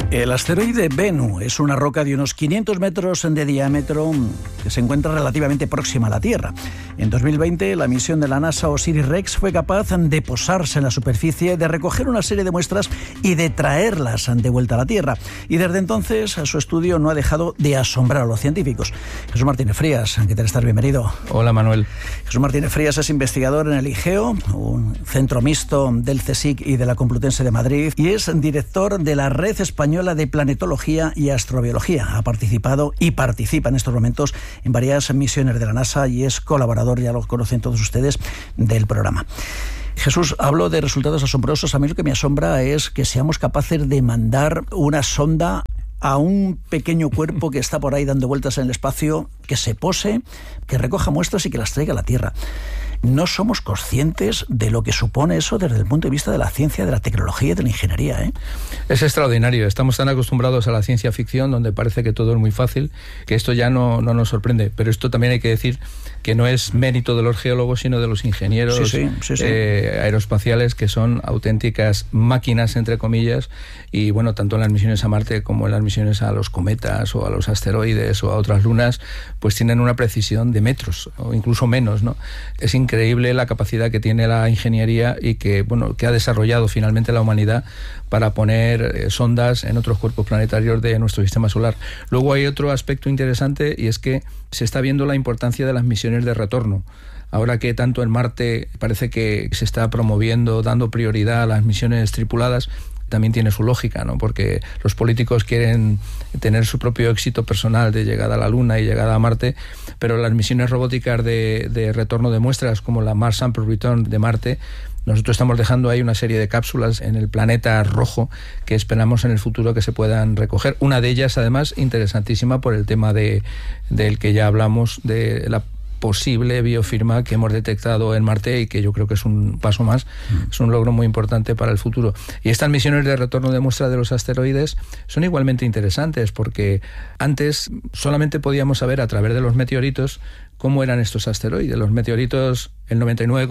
El asteroide Bennu es una roca de unos 500 metros de diámetro que se encuentra relativamente próxima a la Tierra. En 2020, la misión de la NASA OSIRIS-REx fue capaz de posarse en la superficie, de recoger una serie de muestras y de traerlas de vuelta a la Tierra. Y desde entonces, su estudio no ha dejado de asombrar a los científicos. Jesús Martínez Frías, ¿qué tal estás? Bienvenido. Hola, Manuel. Jesús Martínez Frías es investigador en el IGEO, un centro mixto del CSIC y de la Complutense de Madrid, y es director de la Red Española de Planetología y Astrobiología. Ha participado y participa en estos momentos en varias misiones de la NASA y es colaborador, ya lo conocen todos ustedes, del programa. Jesús, hablo de resultados asombrosos. A mí lo que me asombra es que seamos capaces de mandar una sonda a un pequeño cuerpo que está por ahí dando vueltas en el espacio, que se pose, que recoja muestras y que las traiga a la Tierra. No somos conscientes de lo que supone eso desde el punto de vista de la ciencia, de la tecnología y de la ingeniería, ¿eh? Es extraordinario. Estamos tan acostumbrados a la ciencia ficción, donde parece que todo es muy fácil, que esto ya no nos sorprende. Pero esto también hay que decir que no es mérito de los geólogos, sino de los ingenieros aeroespaciales, que son auténticas máquinas, entre comillas, y bueno, tanto en las misiones a Marte como en las misiones a los cometas o a los asteroides o a otras lunas, pues tienen una precisión de metros o incluso menos, ¿no? Es increíble la capacidad que tiene la ingeniería y que ha desarrollado finalmente la humanidad para poner sondas en otros cuerpos planetarios de nuestro sistema solar. Luego hay otro aspecto interesante, y es que se está viendo la importancia de las misiones de retorno. Ahora que tanto en Marte parece que se está promoviendo, dando prioridad a las misiones tripuladas, también tiene su lógica, ¿no? Porque los políticos quieren tener su propio éxito personal de llegada a la Luna y llegada a Marte, pero las misiones robóticas de retorno de muestras, como la Mars Sample Return de Marte, nosotros estamos dejando ahí una serie de cápsulas en el planeta rojo que esperamos en el futuro que se puedan recoger. Una de ellas, además, interesantísima por el tema del que ya hablamos, de la posible biofirma que hemos detectado en Marte y que yo creo que es un paso más, es un logro muy importante para el futuro. Y estas misiones de retorno de muestra de los asteroides son igualmente interesantes, porque antes solamente podíamos saber a través de los meteoritos cómo eran estos asteroides. Los meteoritos, el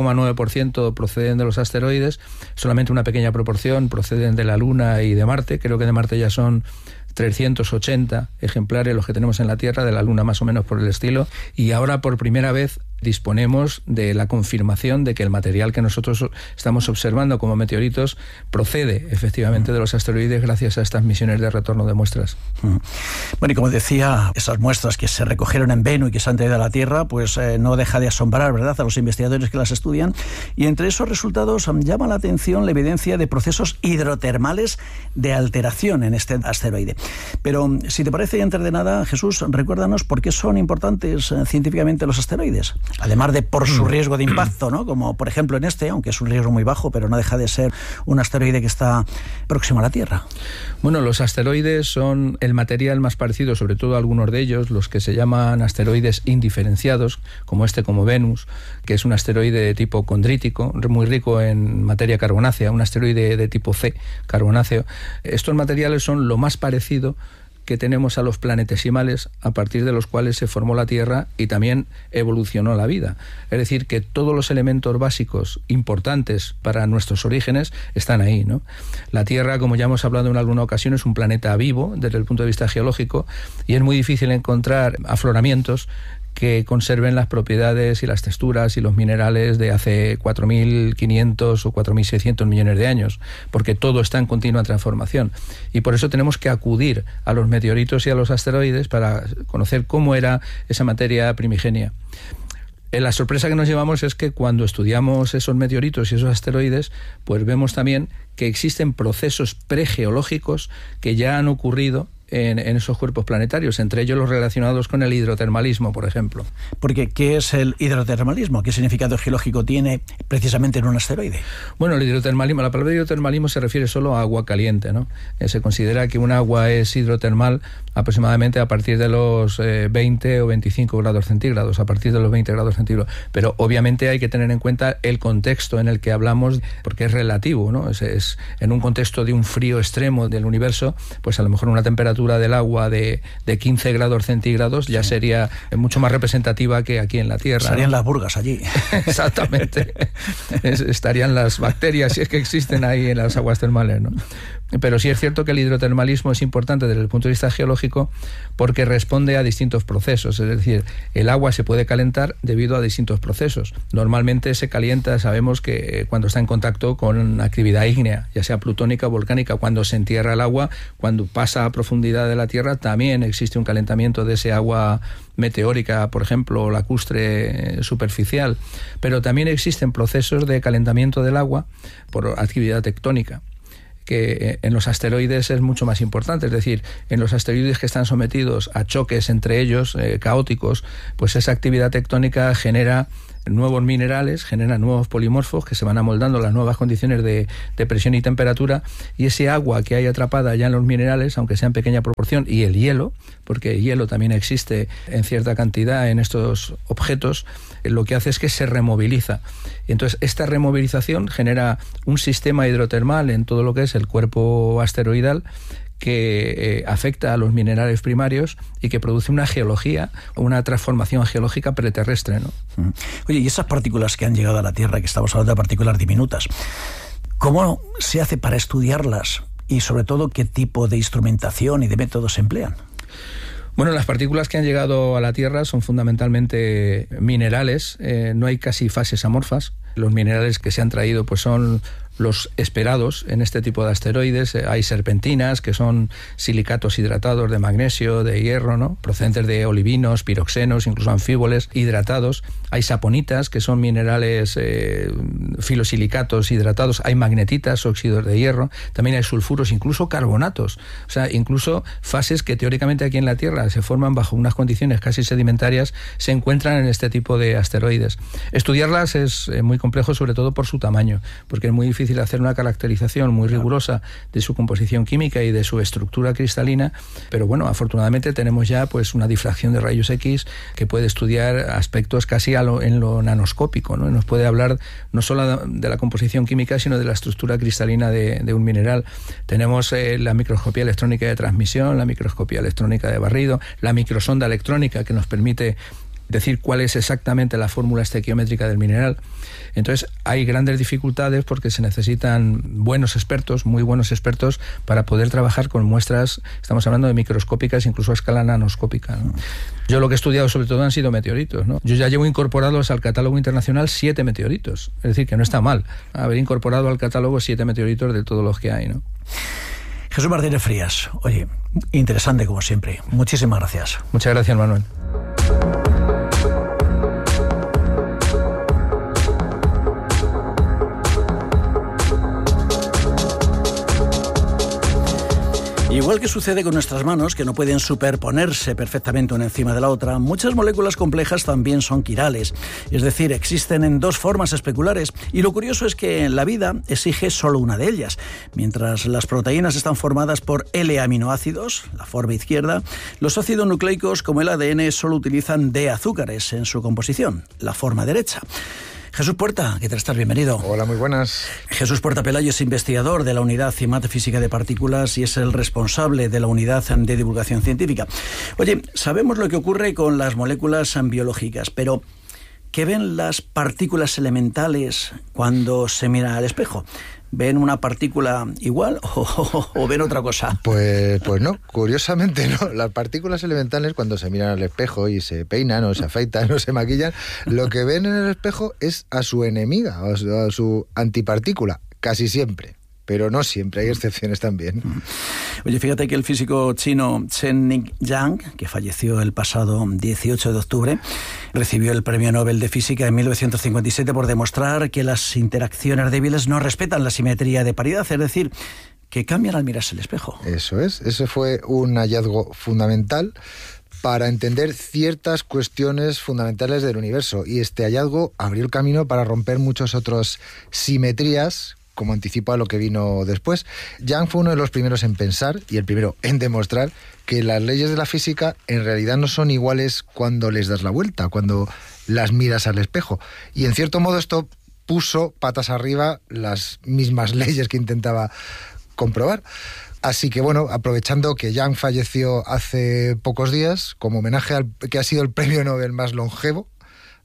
99,9% proceden de los asteroides, solamente una pequeña proporción proceden de la Luna y de Marte. Creo que de Marte ya son 380 ejemplares los que tenemos en la Tierra, de la Luna más o menos por el estilo, y ahora por primera vez disponemos de la confirmación de que el material que nosotros estamos observando como meteoritos procede efectivamente de los asteroides gracias a estas misiones de retorno de muestras. Bueno, y como decía, esas muestras que se recogieron en Bennu y que se han traído a la Tierra, pues no deja de asombrar, ¿verdad?, a los investigadores que las estudian, y entre esos resultados llama la atención la evidencia de procesos hidrotermales de alteración en este asteroide. Pero si te parece, antes de nada, Jesús, recuérdanos por qué son importantes científicamente los asteroides. Además de por su riesgo de impacto, ¿no? Como por ejemplo en este, aunque es un riesgo muy bajo, pero no deja de ser un asteroide que está próximo a la Tierra. Bueno, los asteroides son el material más parecido, sobre todo algunos de ellos, los que se llaman asteroides indiferenciados, como Venus, que es un asteroide de tipo condrítico, muy rico en materia carbonácea, un asteroide de tipo C, carbonáceo. Estos materiales son lo más parecido que tenemos a los planetesimales, a partir de los cuales se formó la Tierra y también evolucionó la vida. Es decir, que todos los elementos básicos importantes para nuestros orígenes están ahí, ¿no? La Tierra, como ya hemos hablado en alguna ocasión, es un planeta vivo desde el punto de vista geológico, y es muy difícil encontrar afloramientos que conserven las propiedades y las texturas y los minerales de hace 4.500 o 4.600 millones de años, porque todo está en continua transformación. Y por eso tenemos que acudir a los meteoritos y a los asteroides para conocer cómo era esa materia primigenia. La sorpresa que nos llevamos es que cuando estudiamos esos meteoritos y esos asteroides, pues vemos también que existen procesos pregeológicos que ya han ocurrido en esos cuerpos planetarios, entre ellos los relacionados con el hidrotermalismo, por ejemplo. Porque, ¿qué es el hidrotermalismo? ¿Qué significado geológico tiene precisamente en un asteroide? Bueno, el hidrotermalismo, la palabra hidrotermalismo se refiere solo a agua caliente, ¿no? Se considera que un agua es hidrotermal aproximadamente a partir de los 20 o 25 grados centígrados, a partir de los 20 grados centígrados. Pero obviamente hay que tener en cuenta el contexto en el que hablamos, porque es relativo, ¿no? Es en un contexto de un frío extremo del universo, pues a lo mejor una temperatura del agua de 15 grados centígrados ya sería mucho más representativa que aquí en la Tierra. Estarían, ¿no?, las burgas allí. Exactamente. Estarían las bacterias, si es que existen ahí en las aguas termales, ¿no? Pero sí es cierto que el hidrotermalismo es importante desde el punto de vista geológico porque responde a distintos procesos, es decir, el agua se puede calentar debido a distintos procesos. Normalmente se calienta, sabemos que cuando está en contacto con actividad ígnea, ya sea plutónica o volcánica, cuando se entierra el agua, cuando pasa a profundidad de la Tierra, también existe un calentamiento de ese agua meteórica, por ejemplo, o lacustre superficial, pero también existen procesos de calentamiento del agua por actividad tectónica, que en los asteroides es mucho más importante. Es decir, en los asteroides que están sometidos a choques entre ellos caóticos, pues esa actividad tectónica genera nuevos minerales, genera nuevos polimorfos que se van amoldando a las nuevas condiciones de presión y temperatura, y ese agua que hay atrapada ya en los minerales, aunque sea en pequeña proporción, y el hielo, porque el hielo también existe en cierta cantidad en estos objetos, lo que hace es que se removiliza. Y entonces esta removilización genera un sistema hidrotermal en todo lo que es el cuerpo asteroidal que afecta a los minerales primarios y que produce una geología, una transformación geológica preterrestre, ¿no? Oye, y esas partículas que han llegado a la Tierra, que estamos hablando de partículas diminutas, ¿cómo se hace para estudiarlas? Y sobre todo, ¿qué tipo de instrumentación y de métodos se emplean? Bueno, las partículas que han llegado a la Tierra son fundamentalmente minerales, no hay casi fases amorfas. Los minerales que se han traído pues son los esperados en este tipo de asteroides. Hay serpentinas, que son silicatos hidratados de magnesio, de hierro, ¿no?, procedentes de olivinos, piroxenos, incluso anfíboles hidratados. Hay saponitas, que son minerales filosilicatos hidratados. Hay magnetitas, óxidos de hierro. También hay sulfuros, incluso carbonatos. O sea, incluso fases que teóricamente aquí en la Tierra se forman bajo unas condiciones casi sedimentarias, se encuentran en este tipo de asteroides. Estudiarlas es muy complejo, sobre todo por su tamaño, porque es muy difícil hacer una caracterización muy rigurosa de su composición química y de su estructura cristalina, pero bueno, afortunadamente tenemos ya pues una difracción de rayos X que puede estudiar aspectos casi en lo nanoscópico, ¿no? Y nos puede hablar no solo de la composición química, sino de la estructura cristalina de un mineral. Tenemos la microscopía electrónica de transmisión, la microscopía electrónica de barrido, la microsonda electrónica que nos permite decir cuál es exactamente la fórmula estequiométrica del mineral. Entonces hay grandes dificultades porque se necesitan buenos expertos, muy buenos expertos, para poder trabajar con muestras, estamos hablando de microscópicas, incluso a escala nanoscópica, ¿no? Yo lo que he estudiado sobre todo han sido meteoritos, ¿no? Yo ya llevo incorporados al catálogo internacional 7 meteoritos, es decir, que no está mal haber incorporado al catálogo 7 meteoritos de todos los que hay, ¿no? Jesús Martínez Frías, oye, interesante como siempre. Muchísimas gracias. Muchas gracias, Manuel. Igual que sucede con nuestras manos, que no pueden superponerse perfectamente una encima de la otra, muchas moléculas complejas también son quirales, es decir, existen en dos formas especulares, y lo curioso es que la vida exige solo una de ellas. Mientras las proteínas están formadas por L aminoácidos, la forma izquierda, los ácidos nucleicos como el ADN solo utilizan D azúcares en su composición, la forma derecha. Jesús Puerta, ¿qué tal estás? Bienvenido. Hola, muy buenas. Jesús Puerta Pelayo es investigador de la Unidad CIMAT Física de Partículas y es el responsable de la Unidad de Divulgación Científica. Oye, sabemos lo que ocurre con las moléculas biológicas, pero ¿qué ven las partículas elementales cuando se miran al espejo? ¿Ven una partícula igual o ven otra cosa? Pues no, curiosamente no. Las partículas elementales, cuando se miran al espejo y se peinan o se afeitan o se maquillan, lo que ven en el espejo es a su enemiga, o a su antipartícula, casi siempre. Pero no siempre, hay excepciones también. Oye, fíjate que el físico chino Chen Yang, que falleció el pasado 18 de octubre, recibió el Premio Nobel de Física en 1957 por demostrar que las interacciones débiles no respetan la simetría de paridad, es decir, que cambian al mirarse el espejo. Eso es, ese fue un hallazgo fundamental para entender ciertas cuestiones fundamentales del universo, y este hallazgo abrió el camino para romper muchas otras simetrías, como anticipa lo que vino después. Yang fue uno de los primeros en pensar y el primero en demostrar que las leyes de la física en realidad no son iguales cuando les das la vuelta, cuando las miras al espejo. Y en cierto modo esto puso patas arriba las mismas leyes que intentaba comprobar. Así que bueno, aprovechando que Yang falleció hace pocos días, como homenaje al que ha sido el premio Nobel más longevo,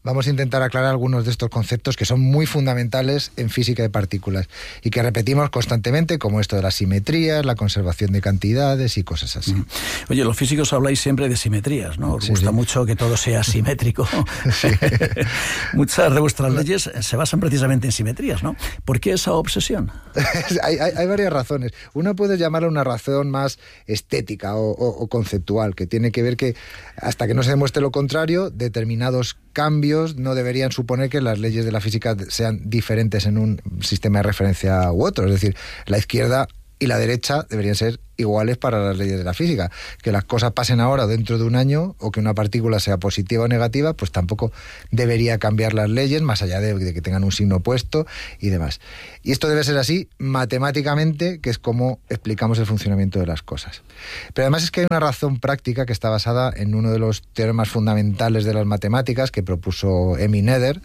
vamos a intentar aclarar algunos de estos conceptos que son muy fundamentales en física de partículas y que repetimos constantemente, como esto de las simetrías, la conservación de cantidades y cosas así. Oye, los físicos habláis siempre de simetrías, ¿no? Os gusta mucho que todo sea simétrico. Sí. Muchas de vuestras leyes se basan precisamente en simetrías, ¿no? ¿Por qué esa obsesión? Hay varias razones. Una puede llamarla una razón más estética o conceptual, que tiene que ver que hasta que no se demuestre lo contrario, determinados cambios no deberían suponer que las leyes de la física sean diferentes en un sistema de referencia u otro. Es decir, la izquierda y la derecha deberían ser iguales para las leyes de la física. Que las cosas pasen ahora o dentro de un año, o que una partícula sea positiva o negativa, pues tampoco debería cambiar las leyes, más allá de que tengan un signo opuesto y demás. Y esto debe ser así matemáticamente, que es como explicamos el funcionamiento de las cosas. Pero además es que hay una razón práctica que está basada en uno de los teoremas fundamentales de las matemáticas que propuso Emmy Noether.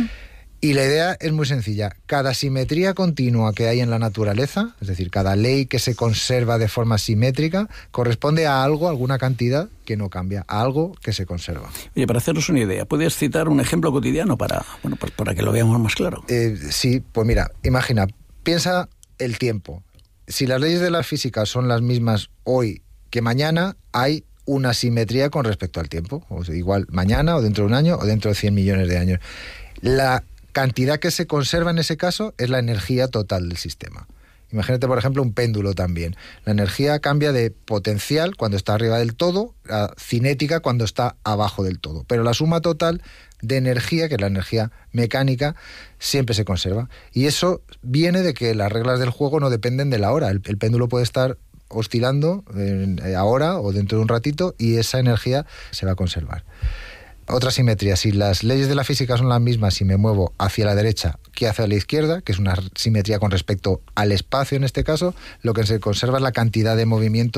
Y la idea es muy sencilla. Cada simetría continua que hay en la naturaleza, es decir, cada ley que se conserva de forma simétrica, corresponde a algo, alguna cantidad que no cambia, a algo que se conserva. Oye, para hacernos una idea, ¿puedes citar un ejemplo cotidiano para que lo veamos más claro? Sí, pues mira, imagina, piensa el tiempo. Si las leyes de la física son las mismas hoy que mañana, hay una simetría con respecto al tiempo. O sea, igual mañana, o dentro de un año, o dentro de 100 millones de años. La cantidad que se conserva en ese caso es la energía total del sistema. Imagínate, por ejemplo, un péndulo también. La energía cambia de potencial cuando está arriba del todo a cinética cuando está abajo del todo. Pero la suma total de energía, que es la energía mecánica, siempre se conserva. Y eso viene de que las reglas del juego no dependen de la hora. El péndulo puede estar oscilando ahora o dentro de un ratito y esa energía se va a conservar. Otra simetría, si las leyes de la física son las mismas si me muevo hacia la derecha que hacia la izquierda, que es una simetría con respecto al espacio en este caso, lo que se conserva es la cantidad de movimiento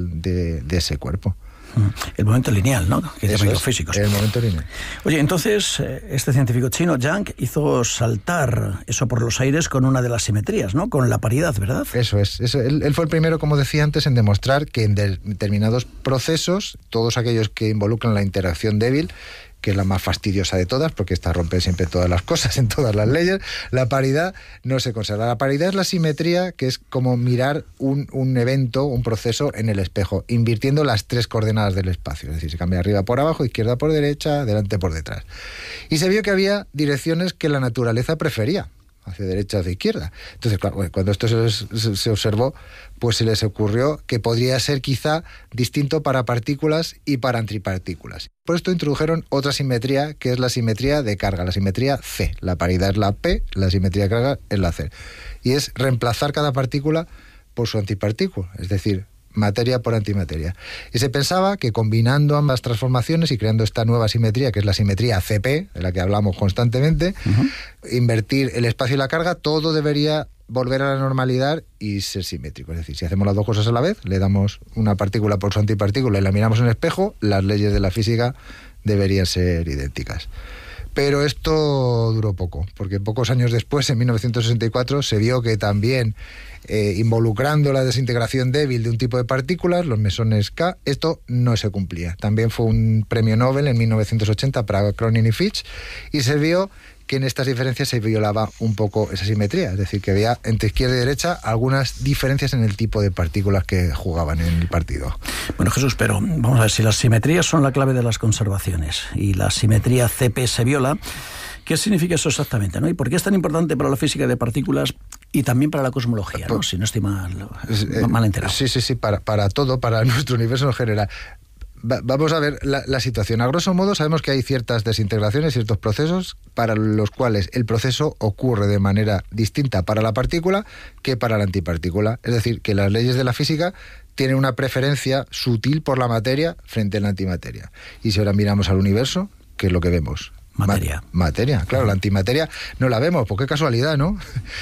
de ese cuerpo. El momento lineal, ¿no? Que Eso llaman los es, físicos. el momento lineal. Oye, entonces, este científico chino, Yang, hizo saltar eso por los aires con una de las simetrías, ¿no? Con la paridad, ¿verdad? Eso es. Él fue el primero, como decía antes, en demostrar que en determinados procesos, todos aquellos que involucran la interacción débil, que es la más fastidiosa de todas, porque esta rompe siempre todas las cosas en todas las leyes, la paridad no se conserva. La paridad es la simetría, que es como mirar un evento, un proceso en el espejo, invirtiendo las tres coordenadas del espacio. Es decir, se cambia arriba por abajo, izquierda por derecha, delante por detrás. Y se vio que había direcciones que la naturaleza prefería, hacia derecha, hacia izquierda. Entonces, claro, cuando esto se observó, pues se les ocurrió que podría ser quizá distinto para partículas y para antipartículas. Por esto introdujeron otra simetría, que es la simetría de carga, la simetría C. La paridad es la P, la simetría de carga es la C. Y es reemplazar cada partícula por su antipartícula, es decir, materia por antimateria. Y se pensaba que combinando ambas transformaciones y creando esta nueva simetría, que es la simetría CP, de la que hablamos constantemente, invertir el espacio y la carga, todo debería volver a la normalidad y ser simétrico. Es decir, si hacemos las dos cosas a la vez, le damos una partícula por su antipartícula y la miramos en el espejo, las leyes de la física deberían ser idénticas. Pero esto duró poco, porque pocos años después, en 1964, se vio que también involucrando la desintegración débil de un tipo de partículas, los mesones K, esto no se cumplía. También fue un premio Nobel en 1980 para Cronin y Fitch, y se vio que en estas diferencias se violaba un poco esa simetría, es decir, que había entre izquierda y derecha algunas diferencias en el tipo de partículas que jugaban en el partido. Bueno, Jesús, pero vamos a ver, si las simetrías son la clave de las conservaciones y la simetría CP se viola, ¿qué significa eso exactamente, ¿no? ¿Y por qué es tan importante para la física de partículas y también para la cosmología, ¿no? Si no estoy mal enterado. Sí, para todo, para nuestro universo en general. Vamos a ver la situación. A grosso modo sabemos que hay ciertas desintegraciones, ciertos procesos para los cuales el proceso ocurre de manera distinta para la partícula que para la antipartícula. Es decir, que las leyes de la física tienen una preferencia sutil por la materia frente a la antimateria. Y si ahora miramos al universo, ¿qué es lo que vemos? Materia, claro, la antimateria no la vemos, pues qué casualidad, ¿no?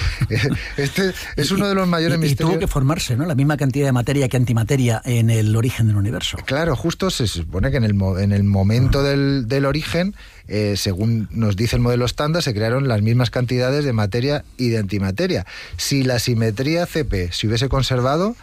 Este es uno de los mayores misterios. Y tuvo que formarse, ¿no? La misma cantidad de materia que antimateria en el origen del universo. Claro, justo se supone que en el momento del origen, según nos dice el modelo estándar, se crearon las mismas cantidades de materia y de antimateria. Si la simetría CP se hubiese conservado,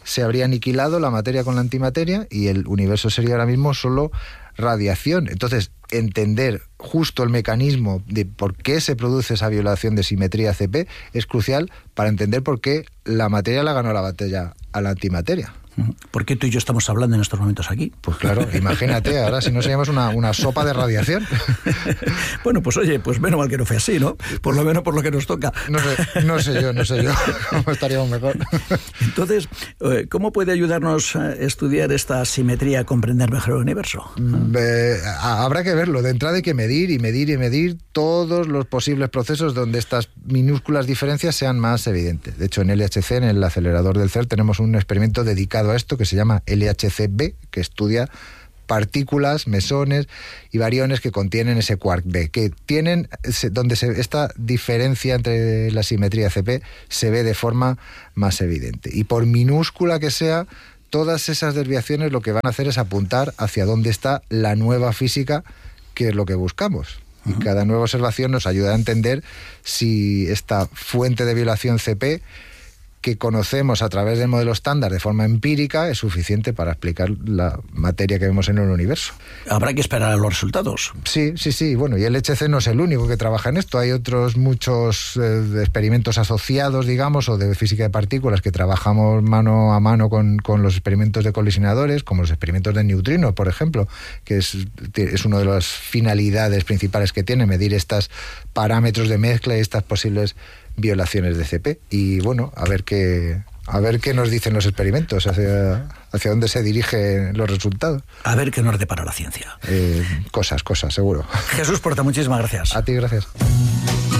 se habría aniquilado la materia con la antimateria y el universo sería ahora mismo solo radiación. Entonces, entender justo el mecanismo de por qué se produce esa violación de simetría CP es crucial para entender por qué la materia la ganó la batalla a la antimateria. ¿Por qué tú y yo estamos hablando en estos momentos aquí? Pues claro, imagínate, ahora si no seríamos una sopa de radiación. Bueno, pues oye, pues menos mal que no fue así, ¿no? Por lo menos por lo que nos toca. No sé yo cómo estaríamos mejor. Entonces, ¿cómo puede ayudarnos a estudiar esta simetría a comprender mejor el universo? Habrá que verlo. De entrada hay que medir y medir y medir todos los posibles procesos donde estas minúsculas diferencias sean más evidentes. De hecho, en LHC, en el acelerador del CERN, tenemos un experimento dedicado a esto que se llama LHC-B, que estudia partículas, mesones y bariones que contienen ese quark B, que tienen donde esta diferencia entre la simetría CP se ve de forma más evidente. Y por minúscula que sea, todas esas desviaciones lo que van a hacer es apuntar hacia dónde está la nueva física, que es lo que buscamos. Y cada nueva observación nos ayuda a entender si esta fuente de violación CP que conocemos a través del modelo estándar de forma empírica es suficiente para explicar la materia que vemos en el universo. Habrá que esperar a los resultados. Sí. Bueno, y el LHC no es el único que trabaja en esto. Hay otros muchos experimentos asociados, digamos, o de física de partículas que trabajamos mano a mano con los experimentos de colisionadores, como los experimentos de neutrinos, por ejemplo, que es una de las finalidades principales que tiene, medir estos parámetros de mezcla y estas posibles violaciones de CP. Y bueno, a ver qué nos dicen los experimentos, hacia dónde se dirigen los resultados. A ver qué nos depara la ciencia. Cosas, seguro. Jesús Porta, muchísimas gracias. A ti, gracias.